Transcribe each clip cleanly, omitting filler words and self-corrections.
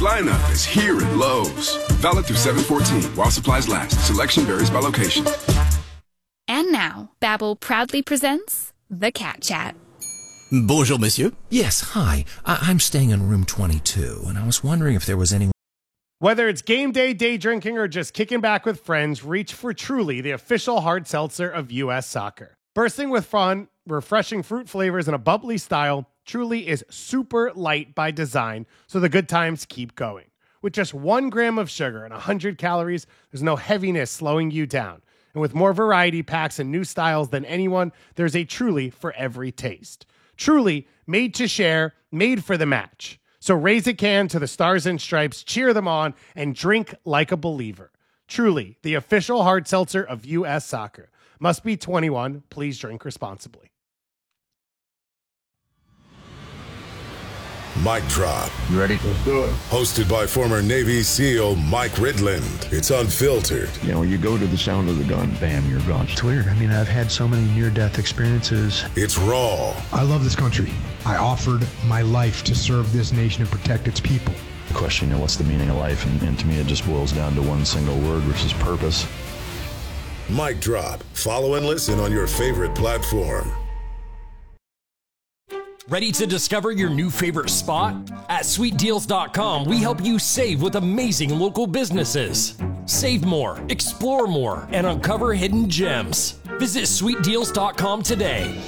lineup is here at Lowe's. Valid through 7/14 while supplies last. Selection varies by location. And now, Babbel proudly presents The Cat Chat. Bonjour, monsieur. Yes, hi. I'm staying in room 22, and I was wondering if there was anyone... Whether it's game day, day drinking, or just kicking back with friends, reach for Truly, the official hard seltzer of U.S. soccer. Bursting with fun, refreshing fruit flavors, and a bubbly style, Truly is super light by design, so the good times keep going. With just 1 gram of sugar and 100 calories, there's no heaviness slowing you down. And with more variety packs and new styles than anyone, there's a Truly for every taste. Truly, made to share, made for the match. So raise a can to the Stars and Stripes, cheer them on, and drink like a believer. Truly, the official hard seltzer of U.S. soccer. Must be 21. Please drink responsibly. Mic Drop. You ready? Let's do it. Hosted by former Navy SEAL Mike Ridland. It's unfiltered. You know, you go to the sound of the gun, bam, you're gone. It's weird. I mean, I've had so many near-death experiences. It's raw. I love this country. I offered my life to serve this nation and protect its people. The question, what's the meaning of life? And to me, it just boils down to one single word, which is purpose. Mic Drop. Follow and listen on your favorite platform. Ready to discover your new favorite spot? At sweetdeals.com, we help you save with amazing local businesses. Save more, explore more, and uncover hidden gems. Visit sweetdeals.com today.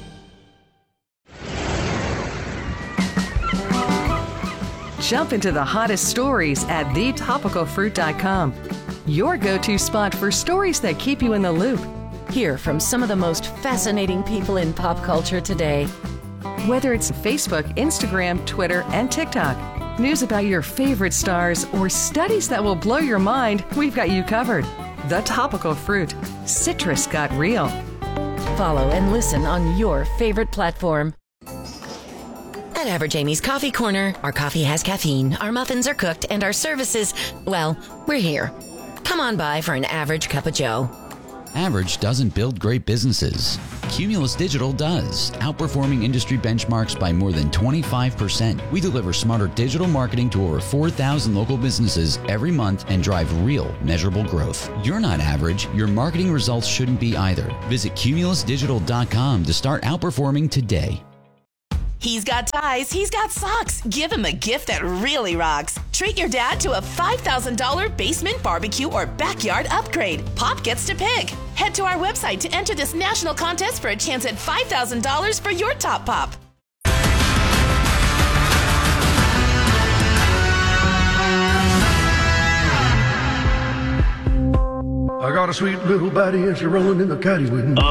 Jump into the hottest stories at thetopicalfruit.com. Your go-to spot for stories that keep you in the loop. Hear from some of the most fascinating people in pop culture today. Whether it's Facebook, Instagram, Twitter, and TikTok, news about your favorite stars, or studies that will blow your mind, we've got you covered. The Topical Fruit. Citrus got real. Follow and listen on your favorite platform. At Average Amy's Coffee Corner, our coffee has caffeine, our muffins are cooked, and our services, well, we're here. Come on by for an average cup of joe. Average doesn't build great businesses. Cumulus Digital does, outperforming industry benchmarks by more than 25%. We deliver smarter digital marketing to over 4,000 local businesses every month and drive real, measurable growth. You're not average. Your marketing results shouldn't be either. Visit cumulusdigital.com to start outperforming today. He's got ties, he's got socks. Give him a gift that really rocks. Treat your dad to a $5,000 basement barbecue or backyard upgrade. Pop gets to pick. Head to our website to enter this national contest for a chance at $5,000 for your top pop. I got a sweet little baddie and she's rolling in the caddy with me.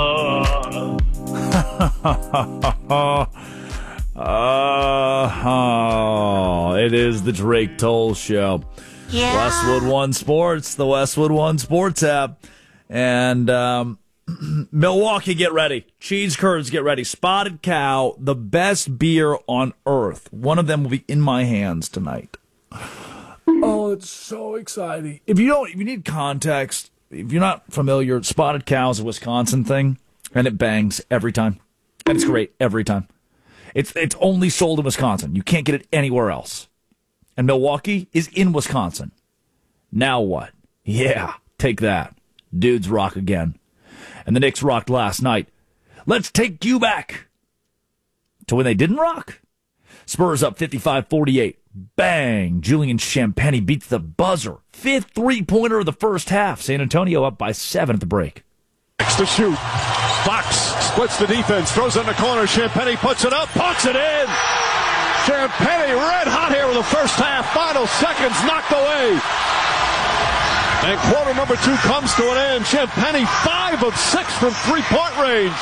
It is the Drake Toll Show. Yeah. Westwood One Sports, the Westwood One Sports app. And Milwaukee, get ready. Cheese curds, get ready. Spotted Cow, the best beer on earth. One of them will be in my hands tonight. Oh, it's so exciting. If you need context, if you're not familiar, Spotted Cow is a Wisconsin thing, and it bangs every time. And it's great every time. It's only sold in Wisconsin. You can't get it anywhere else. And Milwaukee is in Wisconsin. Now what? Yeah, take that. Dudes rock again. And the Knicks rocked last night. Let's take you back to when they didn't rock. Spurs up 55-48. Bang! Julian Champagnie beats the buzzer. 5th three-pointer of the first half. San Antonio up by 7 at the break. Next to shoot. Fox splits the defense, throws in the corner. Champagnie puts it up, puts it in. Champagnie red hot here in the first half. Final seconds knocked away. And quarter number 2 comes to an end. Champagnie 5 of 6 from three-point range.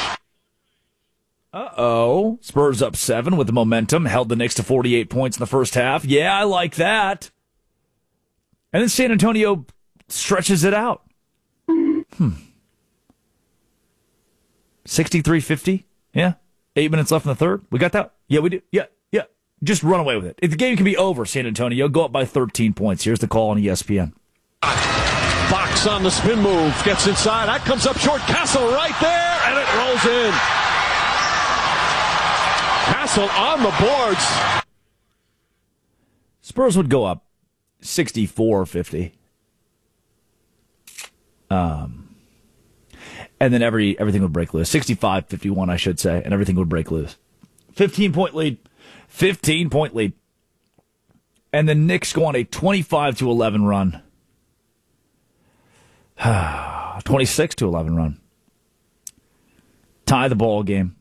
Uh-oh. Spurs up 7 with the momentum. Held the Knicks to 48 points in the first half. Yeah, I like that. And then San Antonio stretches it out. 63-50? Yeah. 8 minutes left in the third. We got that? Yeah, we do. Yeah. Just run away with it. If the game can be over, San Antonio, go up by 13 points. Here's the call on ESPN. Fox on the spin move. Gets inside. That comes up short. Castle right there, and it rolls in. Castle on the boards. Spurs would go up 64-50. And then everything would break loose. 65-51, I should say, and everything would break loose. 15-point lead. 15-point lead. And the Knicks go on a 25-11 run. 26-11 run. Tie the ball game.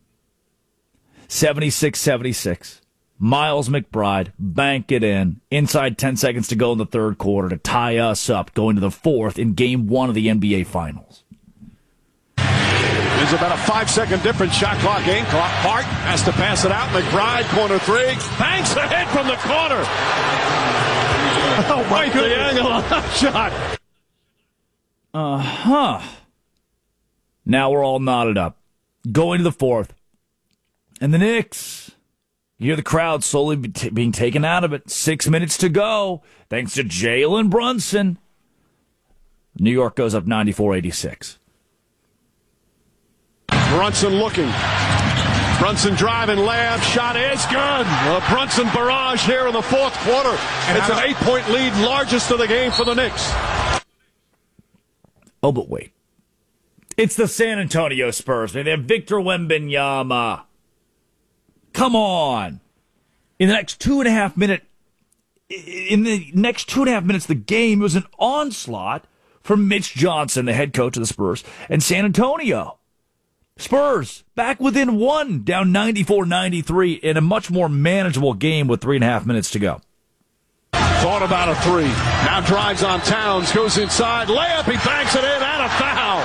76-76. Miles McBride, bank it in. Inside 10 seconds to go in the third quarter to tie us up, going to the fourth in Game 1 of the NBA Finals. There's about a 5-second difference. Shot clock, game clock. Hart has to pass it out. McBride, corner three. Banks a hit from the corner. Oh, right the angle on that shot. Now we're all knotted up. Going to the fourth. And the Knicks, you hear the crowd slowly being taken out of it. 6 minutes to go. Thanks to Jalen Brunson. New York goes up 94-86. Brunson looking. Brunson driving, layup, shot is good. Brunson barrage here in the fourth quarter. It's an 8-point lead, largest of the game for the Knicks. Oh, but wait. It's the San Antonio Spurs. They have Victor Wembanyama. Come on. In the next 2.5 minutes, the game was an onslaught from Mitch Johnson, the head coach of the Spurs, and San Antonio. Spurs back within one, down 94-93 in a much more manageable game with 3.5 minutes to go. Thought about a three. Now drives on Towns, goes inside, layup, he banks it in, and a foul.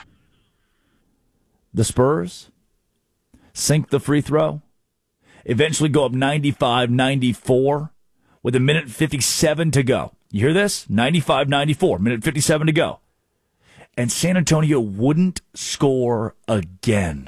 The Spurs sink the free throw, eventually go up 95-94 with 1:57 to go. You hear this? 95-94, 1:57 to go. And San Antonio wouldn't score again.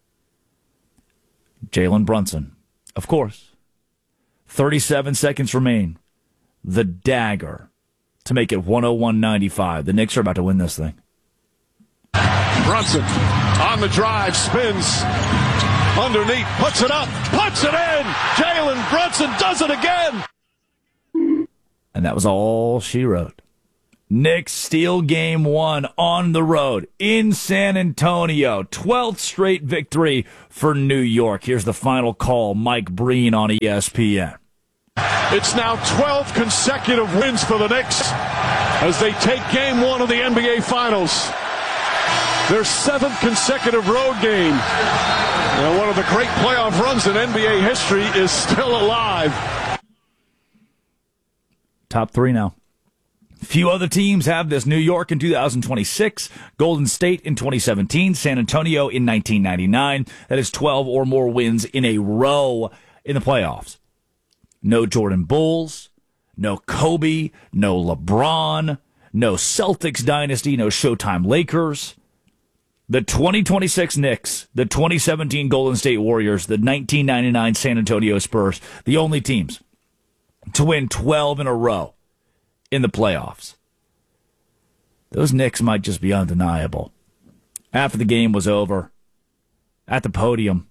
Jalen Brunson, of course. 37 seconds remain. The dagger to make it 101-95. The Knicks are about to win this thing. Brunson on the drive, spins underneath, puts it up, puts it in. Jalen Brunson does it again. And that was all she wrote. Knicks steal Game 1 on the road in San Antonio. 12th straight victory for New York. Here's the final call. Mike Breen on ESPN. It's now 12 consecutive wins for the Knicks as they take Game 1 of the NBA Finals. Their 7th consecutive road game. And one of the great playoff runs in NBA history is still alive. Top 3 now. Few other teams have this. New York in 2026, Golden State in 2017, San Antonio in 1999. That is 12 or more wins in a row in the playoffs. No Jordan Bulls, no Kobe, no LeBron, no Celtics dynasty, no Showtime Lakers. The 2026 Knicks, the 2017 Golden State Warriors, the 1999 San Antonio Spurs, the only teams to win 12 in a row in the playoffs. Those Knicks might just be undeniable. After the game was over, at the podium,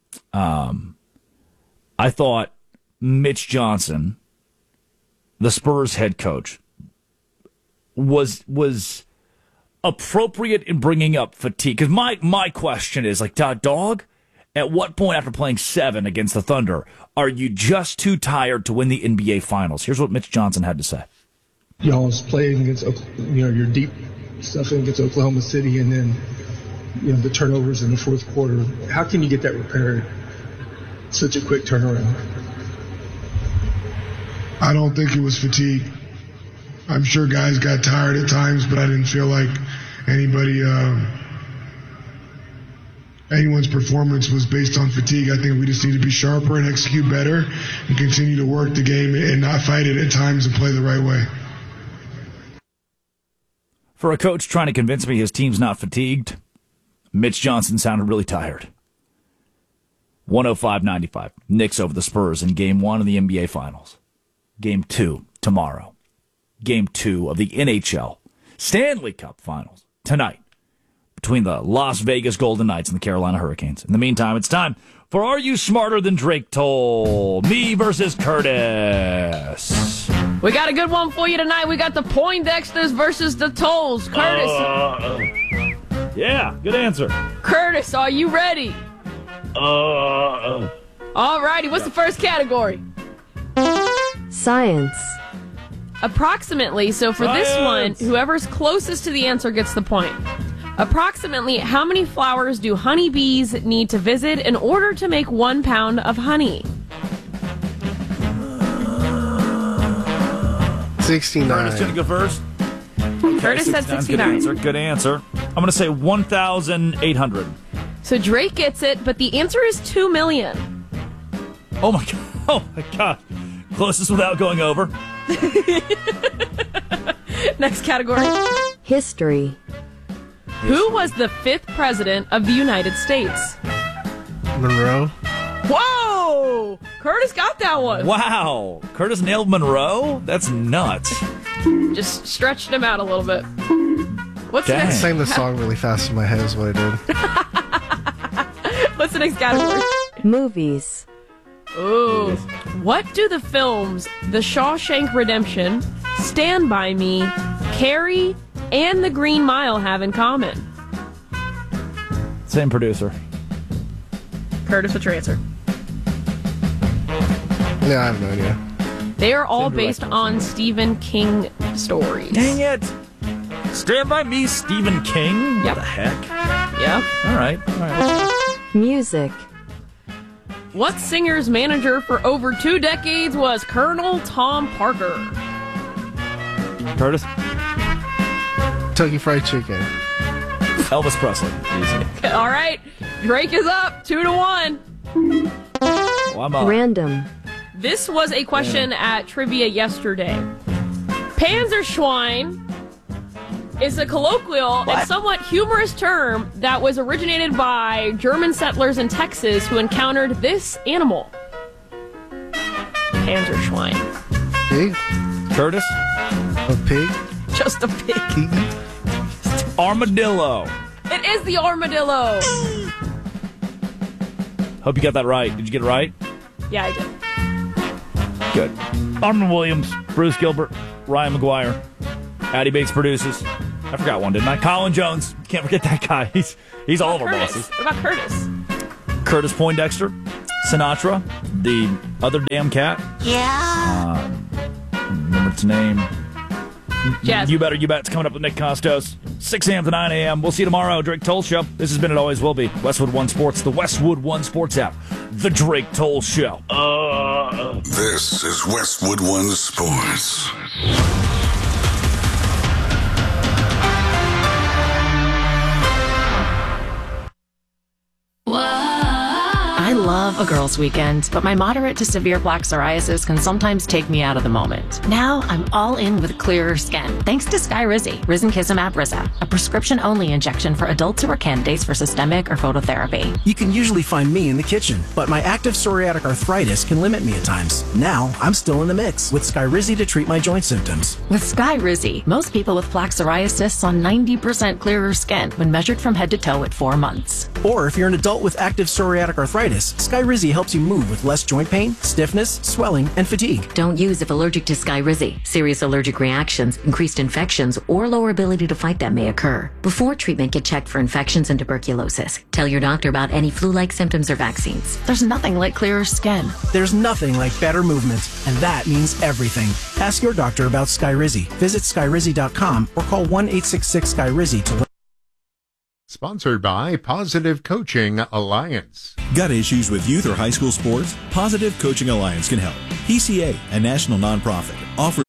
I thought Mitch Johnson, the Spurs head coach, was appropriate in bringing up fatigue. Because my question is, like, dog, at what point after playing 7 against the Thunder are you just too tired to win the NBA Finals? Here's what Mitch Johnson had to say. Y'all's playing against, your deep stuff against Oklahoma City, and then, the turnovers in the fourth quarter. How can you get that repaired? Such a quick turnaround. I don't think it was fatigue. I'm sure guys got tired at times, but I didn't feel like anyone's performance was based on fatigue. I think we just need to be sharper and execute better and continue to work the game and not fight it at times and play the right way. For a coach trying to convince me his team's not fatigued, Mitch Johnson sounded really tired. 105-95. Knicks over the Spurs in Game 1 of the NBA Finals. Game 2 tomorrow. Game 2 of the NHL Stanley Cup Finals tonight between the Las Vegas Golden Knights and the Carolina Hurricanes. In the meantime, it's time for Are You Smarter Than Drake Toll? Me versus Curtis. We got a good one for you tonight. We got the Poindexters versus the Tolls. Curtis. Yeah, good answer. Curtis, are you ready? All righty, what's the first category? Science. Approximately, so for this one, whoever's closest to the answer gets the point. Approximately, how many flowers do honeybees need to visit in order to make 1 pound of honey? 69. Curtis, gonna go first? Okay, Curtis said 69. Good answer. I'm going to say 1,800. So Drake gets it, but the answer is 2 million. Oh my god. Oh my god. Closest without going over. Next category. History. Who was the 5th president of the United States? Monroe. Whoa! Curtis got that one. Wow. Curtis nailed Monroe? That's nuts. Just stretched him out a little bit. What's I next? sang the song really fast in my head is what I did. What's the next category? Movies. Ooh. What do the films The Shawshank Redemption, Stand By Me, Carrie, and The Green Mile have in common? Same producer. Curtis, what's your answer? Yeah, I have no idea. They are all based on Stephen King stories. Dang it. Stand By Me, Stephen King? Yep. What the heck? Yep. All right. Music. What singer's manager for over 2 decades was Colonel Tom Parker? Curtis? Kentucky Fried Chicken. Elvis Presley. Easy. All right. Drake is up 2-1. Well, I'm up. Random. This was a question at trivia yesterday. Panzerschwein is a colloquial and somewhat humorous term that was originated by German settlers in Texas who encountered this animal. Panzerschwein. Pig? Curtis? A pig? Just a pig. Armadillo. It is the armadillo. Hope you got that right. Did you get it right? Yeah, I did. Good. Armin Williams, Bruce Gilbert, Ryan McGuire, Addie Bates produces. I forgot one, didn't I? Colin Jones. Can't forget that guy. He's all of our bosses. What about Curtis? Curtis Poindexter, Sinatra, the other damn cat. Yeah. Remember its name. Yes. You Bet. It's coming up with Nick Costos. 6 a.m. to 9 a.m. We'll see you tomorrow. Drake Toll Show. This has been It Always Will Be. Westwood One Sports, the Westwood One Sports app. The Drake Toll Show. This is Westwood One Sports. I love a girls' weekend, but my moderate to severe plaque psoriasis can sometimes take me out of the moment. Now I'm all in with clearer skin, thanks to Skyrizi, Risankizumab Riza, a prescription-only injection for adults who are candidates for systemic or phototherapy. You can usually find me in the kitchen, but my active psoriatic arthritis can limit me at times. Now I'm still in the mix with Skyrizi to treat my joint symptoms. With Skyrizi, most people with plaque psoriasis saw 90% clearer skin when measured from head to toe at 4 months. Or if you're an adult with active psoriatic arthritis, Skyrizi helps you move with less joint pain, stiffness, swelling, and fatigue. Don't use if allergic to Skyrizi. Serious allergic reactions, increased infections, or lower ability to fight them may occur. Before treatment, get checked for infections and tuberculosis. Tell your doctor about any flu-like symptoms or vaccines. There's nothing like clearer skin. There's nothing like better movement, and that means everything. Ask your doctor about Skyrizi. Visit Skyrizi.com or call 1-866-SKYRIZI to learn. Sponsored by Positive Coaching Alliance. Got issues with youth or high school sports? Positive Coaching Alliance can help. PCA, a national nonprofit, offers.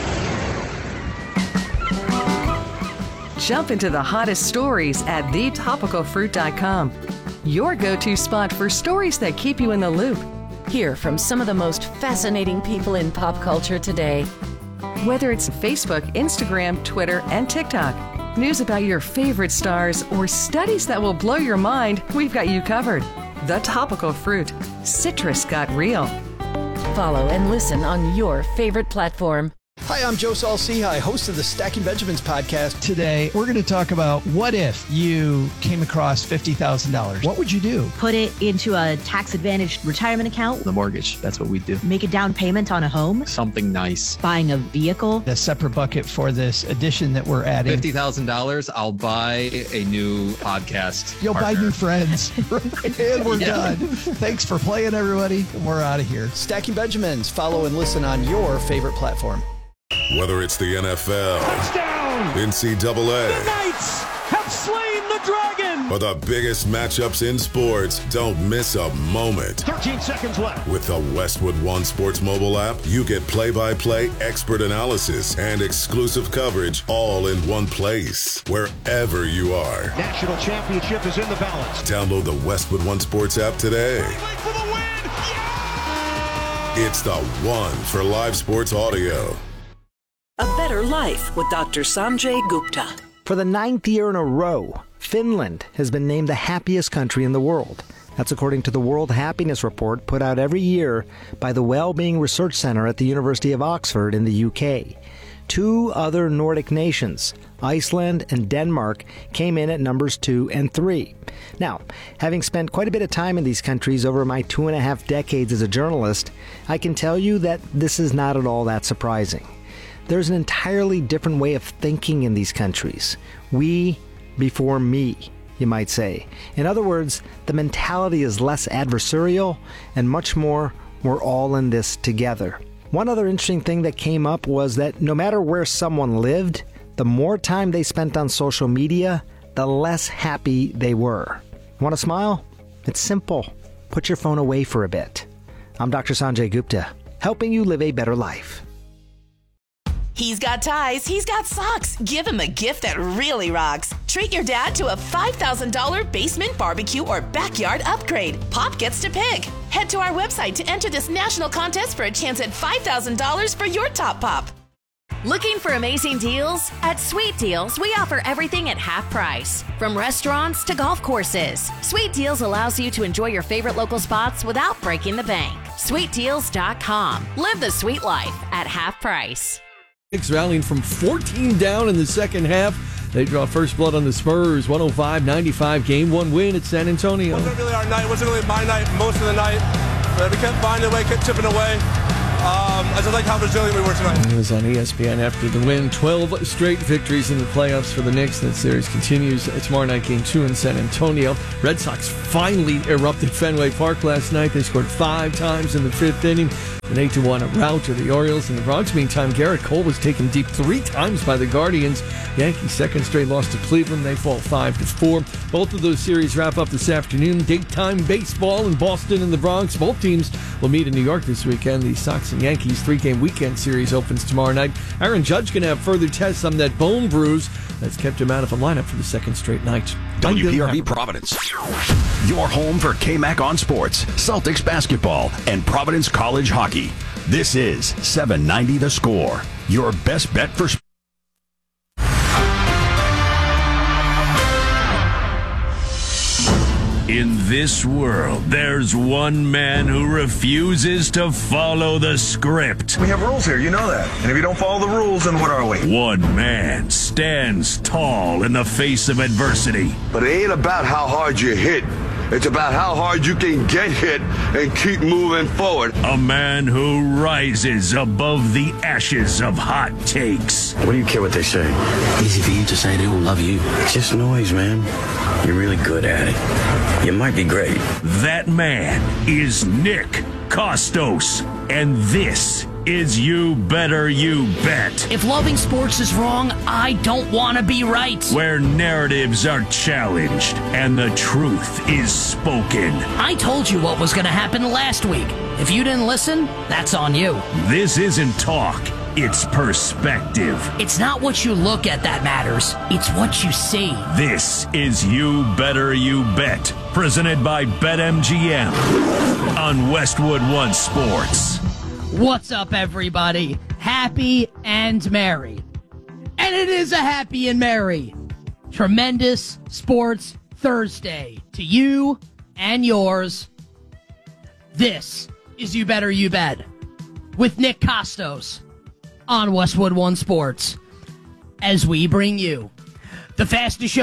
Jump into the hottest stories at thetopicalfruit.com. Your go-to spot for stories that keep you in the loop. Hear from some of the most fascinating people in pop culture today. Whether it's Facebook, Instagram, Twitter, and TikTok. News about your favorite stars or studies that will blow your mind, we've got you covered. The Topical Fruit. Citrus got real. Follow and listen on your favorite platform. Hi, I'm Joe Saul-Sehy, host of the Stacking Benjamins podcast. Today, we're going to talk about what if you came across $50,000. What would you do? Put it into a tax-advantaged retirement account. The mortgage. That's what we'd do. Make a down payment on a home. Something nice. Buying a vehicle. A separate bucket for this addition that we're adding. $50,000, I'll buy a new podcast. You'll partner. buy new friends. And we're done. Thanks for playing, everybody. We're out of here. Stacking Benjamins. Follow and listen on your favorite platform. Whether it's the NFL, Touchdown! NCAA, The Knights have slain the dragon! or the biggest matchups in sports, don't miss a moment. 13 seconds left. With the Westwood One Sports mobile app, you get play-by-play expert analysis and exclusive coverage all in one place, wherever you are. National championship is in the balance. Download the Westwood One Sports app today. For the win! It's the one for live sports audio. A Better Life with Dr. Sanjay Gupta. For the 9th year in a row, Finland has been named the happiest country in the world. That's according to the World Happiness Report put out every year by the Wellbeing Research Centre at the University of Oxford in the UK. 2 other Nordic nations, Iceland and Denmark, came in at numbers 2 and 3. Now, having spent quite a bit of time in these countries over my 2.5 decades as a journalist, I can tell you that this is not at all that surprising. There's an entirely different way of thinking in these countries. We before me, you might say. In other words, the mentality is less adversarial and much more, we're all in this together. One other interesting thing that came up was that no matter where someone lived, the more time they spent on social media, the less happy they were. Want to smile? It's simple. Put your phone away for a bit. I'm Dr. Sanjay Gupta, helping you live a better life. He's got ties, he's got socks. Give him a gift that really rocks. Treat your dad to a $5,000 basement barbecue or backyard upgrade. Pop gets to pick. Head to our website to enter this national contest for a chance at $5,000 for your top pop. Looking for amazing deals? At Sweet Deals, we offer everything at half price. From restaurants to golf courses. Sweet Deals allows you to enjoy your favorite local spots without breaking the bank. SweetDeals.com. Live the sweet life at half price. Rallying from 14 down in the second half. They draw first blood on the Spurs. 105-95 Game 1 win at San Antonio. It wasn't really our night. It wasn't really my night most of the night. But we kept finding a way, kept chipping away. I just like how resilient we were tonight. It was on ESPN after the win. 12 straight victories in the playoffs for the Knicks. That series continues tomorrow night, Game 2 in San Antonio. Red Sox finally erupted Fenway Park last night. They scored 5 times in the 5th inning. An 8-1 rout to the Orioles in the Bronx. Meantime, Garrett Cole was taken deep 3 times by the Guardians. Yankees' second straight loss to Cleveland. They fall 5-4. Both of those series wrap up this afternoon. Daytime baseball in Boston and the Bronx. Both teams will meet in New York this weekend. The Sox and Yankees 3-game weekend series opens tomorrow night. Aaron Judge going to have further tests on that bone bruise that's kept him out of the lineup for the second straight night. WPRB Providence, your home for KMAC on sports, Celtics basketball, and Providence College hockey. This is 790 The Score, your best bet for sports. In this world, there's one man who refuses to follow the script. We have rules here, you know that. And if you don't follow the rules, then what are we? One man stands tall in the face of adversity. But it ain't about how hard you hit. It's about how hard you can get hit and keep moving forward. A man who rises above the ashes of hot takes. What do you care what they say? Easy for you to say they don't love you. It's just noise, man. You're really good at it. You might be great. That man is Nick Kostos. And this is You Better You Bet. If loving sports is wrong, I don't want to be right. Where narratives are challenged and the truth is spoken. I told you what was going to happen last week. If you didn't listen, that's on you. This isn't talk. It's perspective. It's not what you look at that matters. It's what you see. This is You Better You Bet. Presented by BetMGM on Westwood One Sports. What's up, everybody? Happy and merry. And it is a happy and merry, tremendous Sports Thursday to you and yours. This is You Better You Bet with Nick Kostos. on Westwood One Sports as we bring you the fastest show